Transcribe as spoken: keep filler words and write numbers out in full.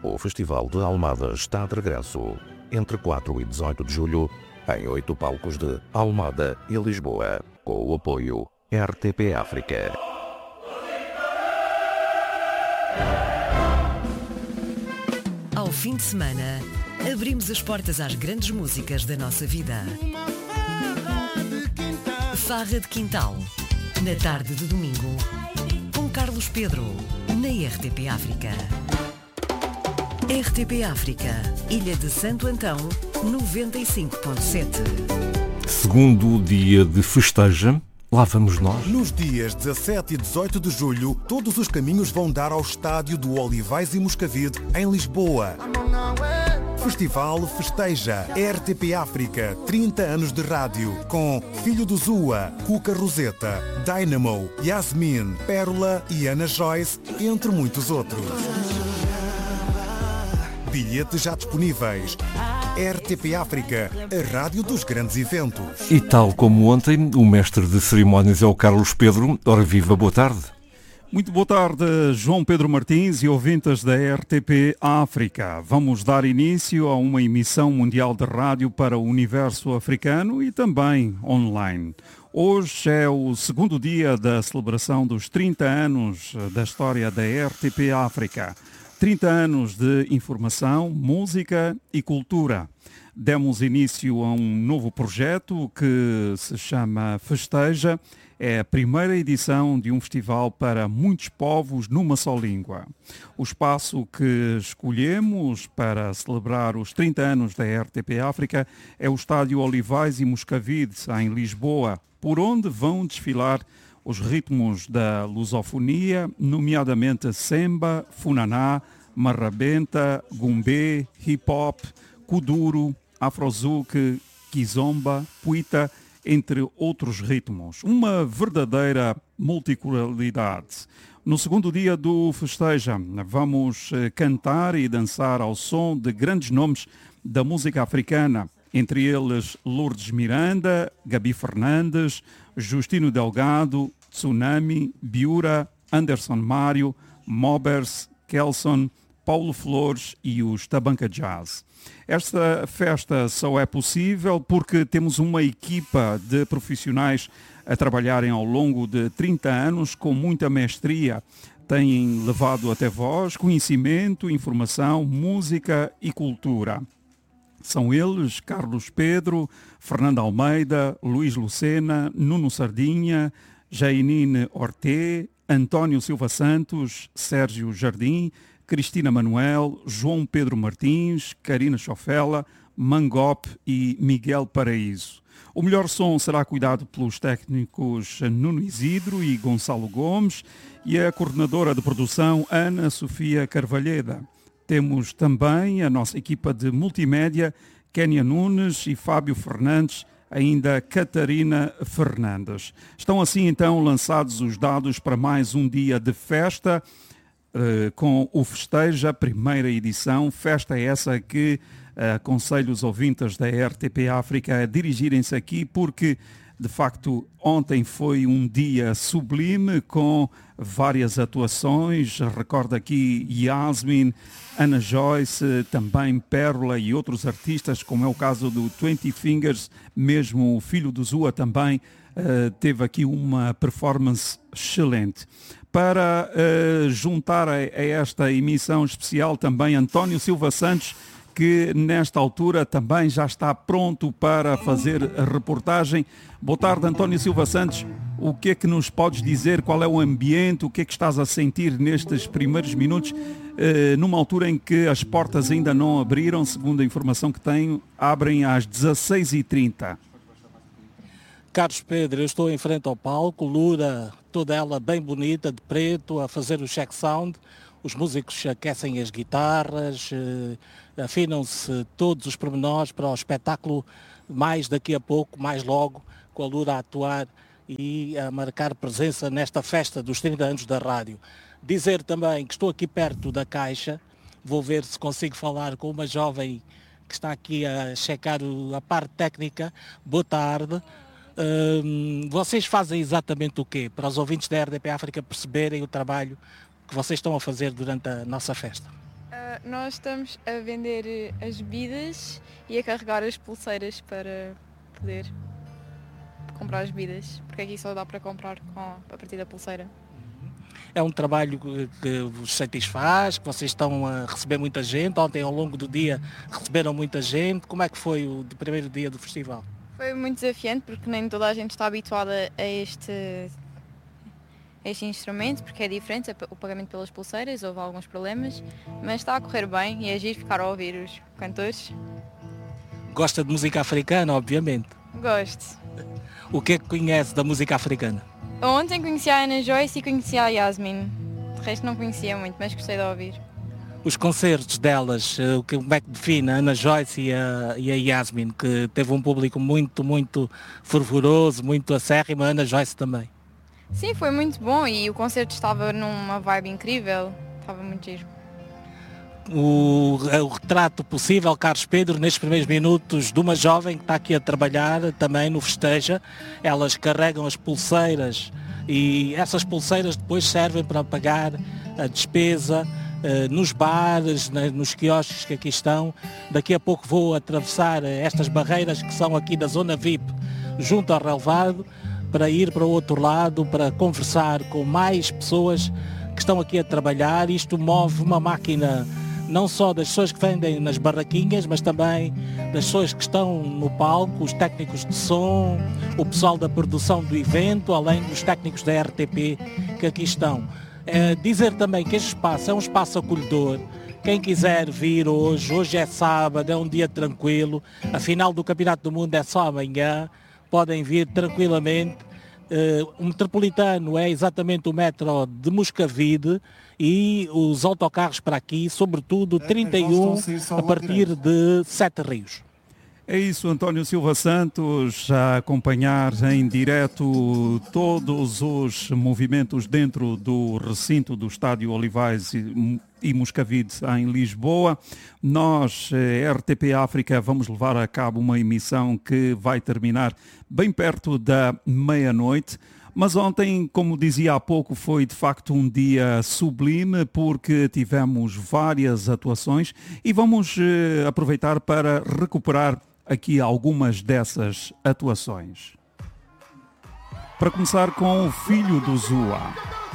O Festival de Almada está de regresso entre quatro e dezoito de julho em oito palcos de Almada e Lisboa, com o apoio R T P África. Ao fim de semana, abrimos as portas às grandes músicas da nossa vida. Farra de Quintal, na tarde de domingo, com Carlos Pedro, na R T P África. R T P África, Ilha de Santo Antão, noventa e cinco ponto sete. Segundo dia de festeja, lá vamos nós. Nos dias dezassete e dezoito de julho, todos os caminhos vão dar ao estádio do Olivais e Moscavide, em Lisboa. Festival Festeja, R T P África, trinta anos de rádio, com Filho do Zua, Cuca Roseta, Dynamo, Yasmin, Pérola e Ana Joyce, entre muitos outros. Bilhetes já disponíveis. R T P África, a rádio dos grandes eventos. E tal como ontem, o mestre de cerimónias é o Carlos Pedro. Ora viva, boa tarde. Muito boa tarde, João Pedro Martins e ouvintes da R T P África. Vamos dar início a uma emissão mundial de rádio para o universo africano e também online. Hoje é o segundo dia da celebração dos trinta anos da história da R T P África. trinta anos de informação, música e cultura. Demos início a um novo projeto que se chama Festeja. É a primeira edição de um festival para muitos povos numa só língua. O espaço que escolhemos para celebrar os trinta anos da R T P África é o Estádio Olivais e Moscavide, em Lisboa, por onde vão desfilar os ritmos da lusofonia, nomeadamente semba, funaná, marrabenta, gumbê, hip-hop, kuduro, afrozouk, kizomba, puita, entre outros ritmos. Uma verdadeira multiculturalidade. No segundo dia do Festeja, vamos cantar e dançar ao som de grandes nomes da música africana, entre eles Lourdes Miranda, Gabi Fernandes, Justino Delgado, Tsunami, Biura, Anderson Mário, Mobers, Kelson, Paulo Flores e os Tabanca Jazz. Esta festa só é possível porque temos uma equipa de profissionais a trabalharem ao longo de trinta anos com muita mestria. Têm levado até vós conhecimento, informação, música e cultura. São eles Carlos Pedro, Fernando Almeida, Luís Lucena, Nuno Sardinha, Jainine Orté, António Silva Santos, Sérgio Jardim, Cristina Manuel, João Pedro Martins, Karina Chofela, Mangop e Miguel Paraíso. O melhor som será cuidado pelos técnicos Nuno Isidro e Gonçalo Gomes e a coordenadora de produção Ana Sofia Carvalheda. Temos também a nossa equipa de multimédia, Kénia Nunes e Fábio Fernandes, ainda Catarina Fernandes. Estão assim então lançados os dados para mais um dia de festa, com o Festeja, primeira edição, festa essa que uh, aconselho os ouvintes da R T P África a dirigirem-se aqui porque, de facto, ontem foi um dia sublime com várias atuações. Recordo aqui Yasmin, Ana Joyce, também Pérola e outros artistas, como é o caso do Twenty Fingers, mesmo o Filho do Zua também uh, teve aqui uma performance excelente. Para uh, juntar a, a esta emissão especial também António Silva Santos, que nesta altura também já está pronto para fazer a reportagem. Boa tarde, António Silva Santos. O que é que nos podes dizer? Qual é o ambiente? O que é que estás a sentir nestes primeiros minutos, uh, numa altura em que as portas ainda não abriram, segundo a informação que tenho, abrem às dezasseis e trinta. Carlos Pedro, eu estou em frente ao palco, Lura, toda ela bem bonita, de preto, a fazer o check sound. Os músicos aquecem as guitarras, afinam-se todos os pormenores para o espetáculo mais daqui a pouco, mais logo, com a Lura a atuar e a marcar presença nesta festa dos trinta anos da rádio. Dizer também que estou aqui perto da caixa, vou ver se consigo falar com uma jovem que está aqui a checar a parte técnica. Boa tarde. Um, vocês fazem exatamente o quê? Para os ouvintes da R T P África perceberem o trabalho que vocês estão a fazer durante a nossa festa. Uh, Uh, nós estamos a vender as bebidas e a carregar as pulseiras para poder comprar as bebidas, porque aqui só dá para comprar com, a partir da pulseira. É um trabalho que vos satisfaz, que vocês estão a receber muita gente. Ontem, ao longo do dia, receberam muita gente. Como é que foi o primeiro dia do festival? Foi muito desafiante, porque nem toda a gente está habituada a este, a este instrumento, porque é diferente o pagamento pelas pulseiras, houve alguns problemas, mas está a correr bem e é giro ficar a ouvir os cantores. Gosta de música africana, obviamente? Gosto. O que é que conhece da música africana? Ontem conheci a Ana Joyce e conheci a Yasmin. De resto não conhecia muito, mas gostei de ouvir. Os concertos delas, como é que define a Ana Joyce e a, e a Yasmin, que teve um público muito, muito fervoroso, muito acérrimo, a Ana Joyce também? Sim, foi muito bom e o concerto estava numa vibe incrível, estava muito giro. O, o retrato possível, Carlos Pedro, nestes primeiros minutos de uma jovem que está aqui a trabalhar também no Festeja. Elas carregam as pulseiras e essas pulseiras depois servem para pagar a despesa uh, nos bares, na, nos quiosques que aqui estão. Daqui a pouco vou atravessar estas barreiras que são aqui da zona V I P junto ao relevado para ir para o outro lado, para conversar com mais pessoas que estão aqui a trabalhar. Isto move uma máquina não só das pessoas que vendem nas barraquinhas, mas também das pessoas que estão no palco, os técnicos de som, o pessoal da produção do evento, além dos técnicos da R T P que aqui estão. É, dizer também que este espaço é um espaço acolhedor. Quem quiser vir hoje, hoje é sábado, é um dia tranquilo, a final do Campeonato do Mundo é só amanhã, podem vir tranquilamente. Uh, o metropolitano é exatamente o metro de Moscavide e os autocarros para aqui, sobretudo trinta e um a partir de Sete Rios. É isso, António Silva Santos, a acompanhar em direto todos os movimentos dentro do recinto do Estádio Olivais e, e Moscavide em Lisboa. Nós, R T P África, vamos levar a cabo uma emissão que vai terminar bem perto da meia-noite. Mas ontem, como dizia há pouco, foi de facto um dia sublime porque tivemos várias atuações e vamos eh, aproveitar para recuperar aqui algumas dessas atuações. Para começar com o Filho do Zua.